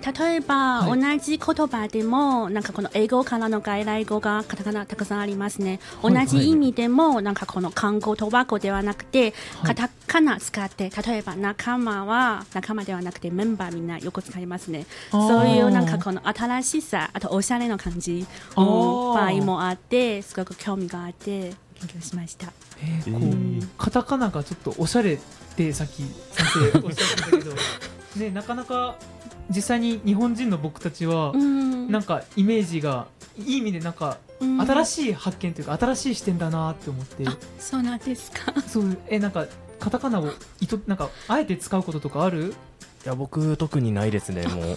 例えば、 はい同じ言葉でもなんかこの英語からの外来語がカタカナたくさんありますね。 はい同じ意味でもなんかこの漢語と和語ではなくて、 はいカタカナ使って、例えば仲間は仲間ではなくてメンバーみんなよく使いますね。 あーそういうなんかこの新しさ、あとおしゃれの感じの場合もあって、すごく興味があって勉強しました。 こうカタカナがちょっとおしゃれってさっき先生おっしゃってたけどね、なかなか実際に日本人の僕たちはなんかイメージがいい意味でなんか新しい発見というか新しい視点だなって思って、 そうなんですか。 そうなんかカタカナをなんかあえて使うこととかある？ いや僕特にないですね。もう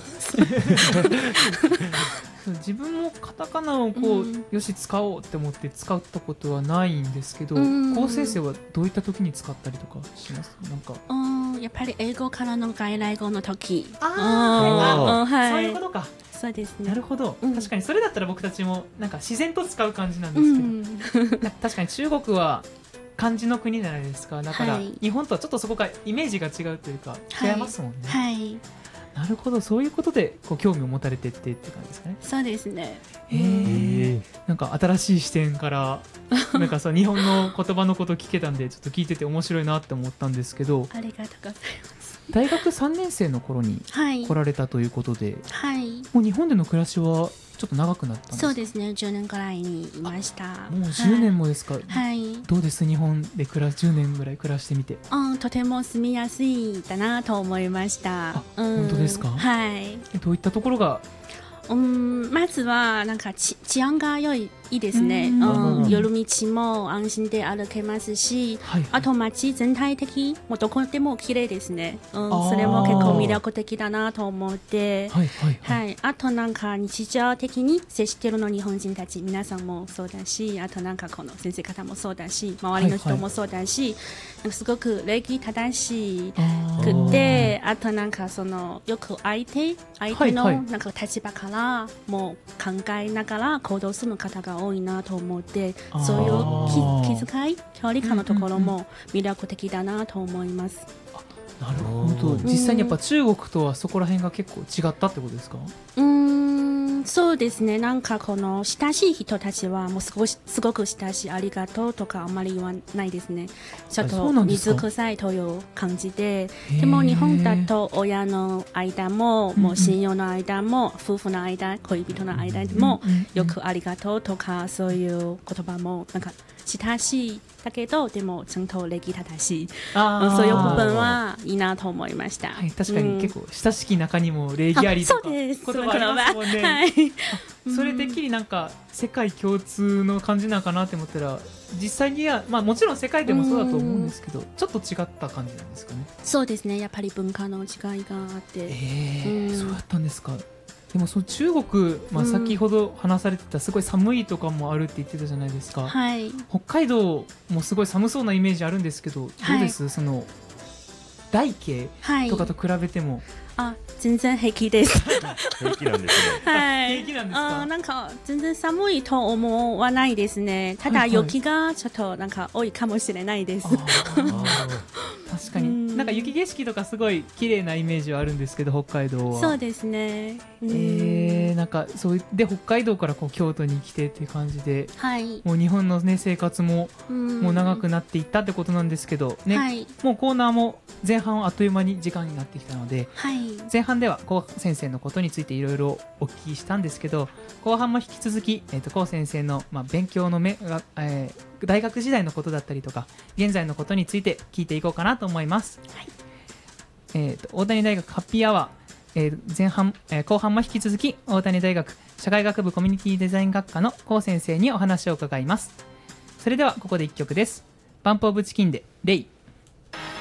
自分もカタカナをこう、よし使おうって思って使ったことはないんですけど、高先生はどういった時に使ったりとかします？なんかやっぱり英語からの外来語の時。 そういうことか。 そうですね。 なるほど、確かにそれだったら僕たちもなんか自然と使う感じなんですけど、確かに中国は漢字の国じゃないですか。だから、日本とはちょっとそこがイメージが違うというか、違いますもんね。 はい。 なるほど、そういうことでこう興味を持たれてって感じですかね。 そうですね。 なんか新しい視点からなんかそう日本の言葉のこと聞けたんでちょっと聞いてて面白いなって思ったんですけど、 ありがとうございます。 大学3年生の頃に来られたということで、 はい、 もう日本での暮らしはちょっと長くなったんですか？ そうですね、10年くらいにいました。 もう10年もですか？ はい。 どうです日本で10年ぐらい暮らしてみて？ とても住みやすいだなと思いました。 本当ですか？ はい。 どういったところが？ まずはなんか治安が良いですね。夜道も安心で歩けますし、あと街全体的もうどこでも綺麗ですね。それも結構魅力的だなと思って、あとなんか日常的に接してるの日本人たち皆さんもそうだし、あとなんかこの先生方もそうだし、周りの人もそうだし、なんかすごく礼儀正しくて、あとなんかそのよく相手のなんか立場からもう考えながら行動する方が多いなと思って、そういう気遣い距離感のところも魅力的だなと思います。 なるほど、実際にやっぱ中国とはそこら辺が結構違ったってことですか？ そうですね、なんかこの親しい人たちはもうすごく親しいありがとうとかあんまり言わないですね。ちょっと水臭いという感じで、でも日本だと親の間も、もう親友の間も、夫婦の間、恋人の間でもよくありがとうとかそういう言葉もなんか親しいだけどでもちゃんと礼儀正しい、そういう部分はいいなと思いました。 確かに結構親しき中にも礼儀ありとか言葉ありますもんね。それてっきりなんか世界共通の感じなのかなって思ったら、実際には、もちろん世界でもそうだと思うんですけど、ちょっと違った感じなんですかね？ そうですね、やっぱり文化の違いがあって、 そうだったんですか。でもその中国、先ほど話されてたすごい寒いとかもあるって言ってたじゃないですか。北海道もすごい寒そうなイメージあるんですけど、どうです？その大慶とかと比べても。 全然平気です。 平気なんですね。 平気なんですか？ なんか全然寒いと思わないですね。ただ雪がちょっとなんか多いかもしれないです。 確かになんか雪景色とかすごい綺麗なイメージはあるんですけど、北海道は。 そうですね。 なんかそうで北海道からこう京都に来てっていう感じで、もう日本のね生活ももう長くなっていったってことなんですけどね。もうコーナーも前半はあっという間に時間になってきたので、前半ではコウ先生のことについていろいろお聞きしたんですけど、後半も引き続きコウ先生の勉強の大学時代のことだったりとか現在のことについて聞いていこうかなと思います。大谷大学ハッピーアワー、後半も引き続き大谷大学社会学部コミュニティデザイン学科のコウ先生にお話を伺います。それではここで1曲です。バンプオブチキンでレイ。